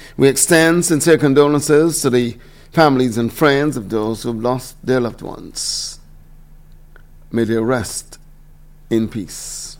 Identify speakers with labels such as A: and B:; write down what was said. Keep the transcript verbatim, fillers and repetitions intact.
A: We extend sincere condolences to the families and friends of those who have lost their loved ones. May they rest in peace.